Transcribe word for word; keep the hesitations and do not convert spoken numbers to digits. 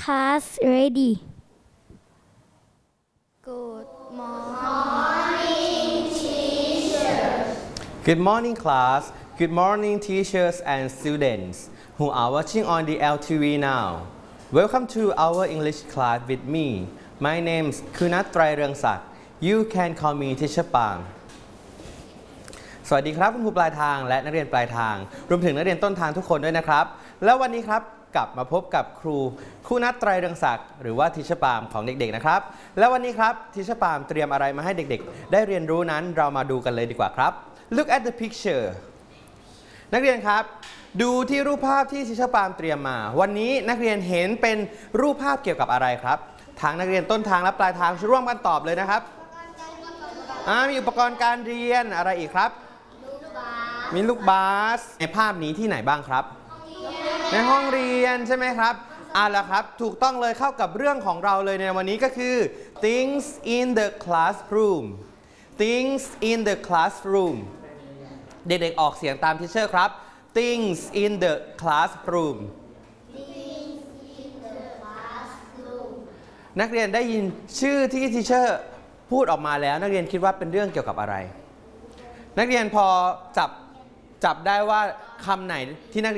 class ready. Good morning, Good morning, class. Good morning, teachers and students who are watching on the L T V now. Welcome to our English class with me. My name is Kunat Traireungsak. You can call me Teacher Pang. สวัสดีครับคุณครูปลายทางและนักเรียนปลายทางรวมถึงนักเรียนต้นทางทุกคนด้วยนะครับแล้ววันนี้ครับกลับมาพบกับครูครูนัทไตรเรืองศักดิ์หรือว่าทิชปามของเด็กๆนะครับแล้ววันนี้ครับทิชปามเตรียมอะไรมาให้เด็กๆได้เรียนรู้นั้นเรามาดูกันเลยดีกว่าครับ Look at the picture นักเรียนครับดูที่รูปภาพที่ทิชปามเตรียมมาวันนี้นักเรียนเห็นเป็นรูปภาพเกี่ยวกับอะไรครับทางนักเรียนต้นทางและปลายทางร่วมกันตอบเลยนะครับมีอุปกรณ์การเรียนอะไรอีกครับมีลูกบาสในภาพนี้ที่ไหนบ้างครับในห้องเรียนใช่ไหมครับอ่ะแล้วครับถูกต้องเลยเข้ากับเรื่องของเราเลยในวันนี้ก็คือ things in the classroom things in the classroom เด็กๆออกเสียงตามทิเชอร์ครับ things in the classroom นักเรียนได้ยินชื่อที่ทิเชอร์พูดออกมาแล้วนักเรียนคิดว่าเป็นเรื่องเกี่ยวกับอะไรนักเรียนพอจับจับได้ว่าคำไหนที่นัก